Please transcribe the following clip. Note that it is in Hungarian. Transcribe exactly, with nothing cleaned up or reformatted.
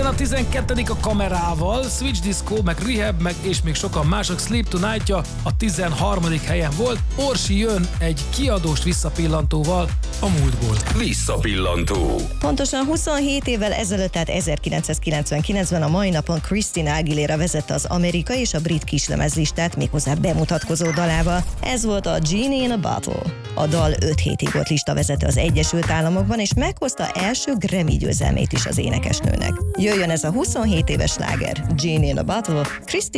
tízen a tizenkettedik a Kamerával, Switch Disco, meg Rehab, meg és még sokan mások Sleep Tonight-ja a tizenharmadik helyen volt. Orsi jön egy kiadós visszapillantóval a múltból. Visszapillantó. Pontosan huszonhét évvel ezelőtt, tehát ezerkilencszázkilencvenkilencben a mai napon Christina Aguilera vezette az amerikai és a brit kislemezlistát, méghozzá bemutatkozó dalával. Ez volt a Genie in a Bottle. A dal öt hétig volt listavezető az Egyesült Államokban, és meghozta első Grammy győzelmét is az énekesnőnek. Jöjjön ez a huszonhét éves sláger, Genie in a Bottle, Christina